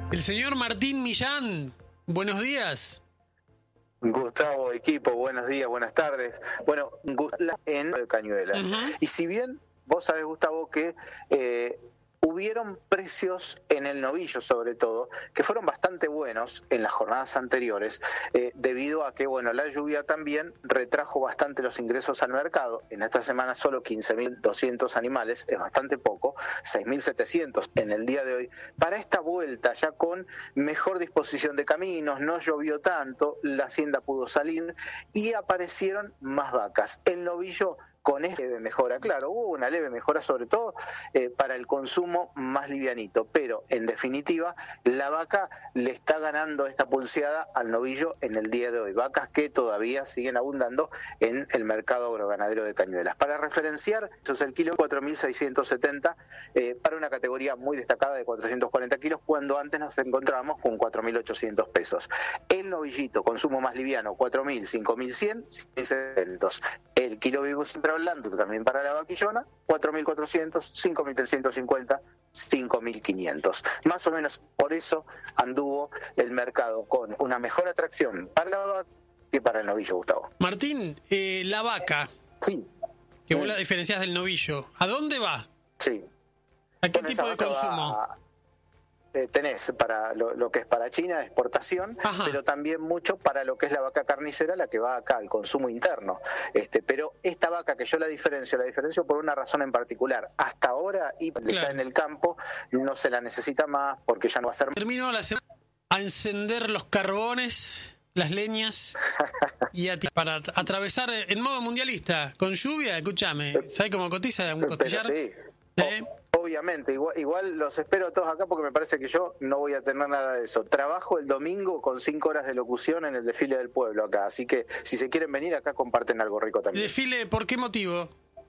El señor Martín Millán, buenos días. Gustavo, equipo, buenos días, buenas tardes. Bueno, en Cañuelas. Y si bien vos sabés, Gustavo, que hubieron precios en el novillo, sobre todo, que fueron bastante buenos en las jornadas anteriores, debido a que, bueno, la lluvia también retrajo bastante los ingresos al mercado. En esta semana solo 15.200 animales, es bastante poco, 6.700 en el día de hoy. Para esta vuelta, ya con mejor disposición de caminos, no llovió tanto, la hacienda pudo salir y aparecieron más vacas. El novillo con esta leve mejora, claro, hubo una leve mejora sobre todo para el consumo más livianito, pero en definitiva la vaca le está ganando esta pulseada al novillo en el día de hoy, vacas que todavía siguen abundando en el mercado agroganadero de Cañuelas. Para referenciar, eso es el kilo 4.670 para una categoría muy destacada de 440 kilos, cuando antes nos encontrábamos con 4.800 pesos. El novillito, consumo más liviano, 4.000, 5.100, 6.700. El kilo vivo siempre hablando también para la vaquillona, 4.400, 5.350, 5.500. Más o menos por eso anduvo el mercado con una mejor atracción para la vaca que para el novillo, Gustavo. Martín, la vaca, sí, que vos la diferenciás del novillo, ¿a dónde va? Sí. ¿A qué tipo de consumo? Tenés para lo que es para China, exportación, Ajá. Pero también mucho para lo que es la vaca carnicera, la que va acá, al consumo interno. Pero esta vaca que yo la diferencio por una razón en particular. Hasta ahora, y claro, ya en el campo, no se la necesita más porque ya no va a ser... Terminó la semana a encender los carbones, las leñas, y para atravesar en modo mundialista, con lluvia, escúchame, ¿sabes cómo cotiza un costillar? Pero sí. Obviamente, igual los espero a todos acá porque me parece que yo no voy a tener nada de eso. Trabajo el domingo con 5 horas de locución en el desfile del pueblo acá, así que si se quieren venir acá comparten algo rico también. ¿Desfile por qué motivo?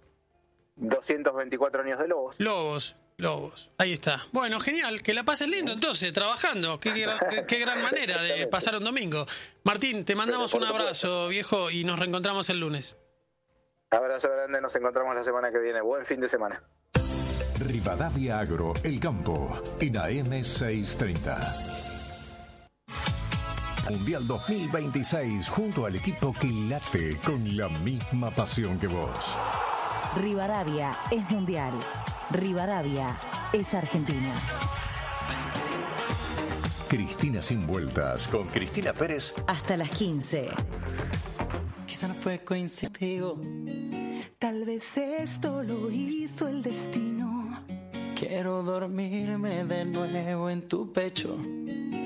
224 años de Lobos. Lobos, ahí está. Bueno, genial, que la pases lindo entonces, trabajando. Qué gran manera de pasar un domingo. Martín, te mandamos un abrazo, viejo, y nos reencontramos el lunes. Abrazo grande, nos encontramos la semana que viene. Buen fin de semana. Rivadavia Agro, El Campo, en AM 630. Mundial 2026, junto al equipo que late con la misma pasión que vos. Rivadavia es mundial. Rivadavia es Argentina. Cristina sin vueltas, con Cristina Pérez. Hasta las 15. Quizá no fue coincidido. Tal vez esto lo hizo el destino. Quiero dormirme de nuevo en tu pecho.